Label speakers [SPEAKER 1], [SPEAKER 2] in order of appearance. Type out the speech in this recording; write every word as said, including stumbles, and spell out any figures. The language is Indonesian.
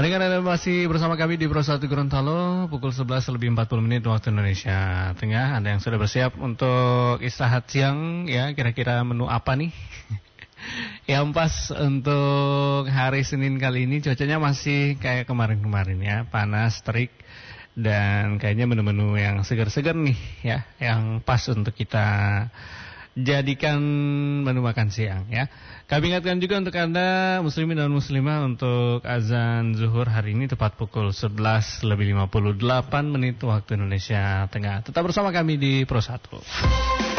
[SPEAKER 1] Pendengar Anda masih bersama kami di Pro satu Gorontalo, pukul sebelas lebih empat puluh menit waktu Indonesia Tengah. Anda yang sudah bersiap untuk istirahat siang, ya kira-kira menu apa nih? Yang pas untuk hari Senin kali ini cuacanya masih kayak kemarin-kemarin ya, panas, terik, dan kayaknya menu-menu yang segar-segar nih ya, yang pas untuk kita jadikan menu makan siang ya. Kami ingatkan juga untuk Anda muslimin dan muslimah untuk azan zuhur hari ini tepat pukul sebelas lebih lima puluh delapan menit waktu Indonesia Tengah. Tetap bersama kami di Pro satu.